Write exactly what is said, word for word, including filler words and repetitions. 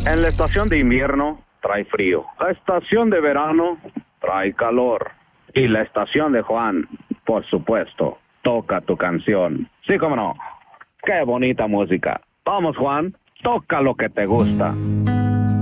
En la estación de invierno trae frío. La estación de verano trae calor. Y la estación de Juan, por supuesto, toca tu canción. Sí, cómo no. Qué bonita música. Vamos, Juan, toca lo que te gusta.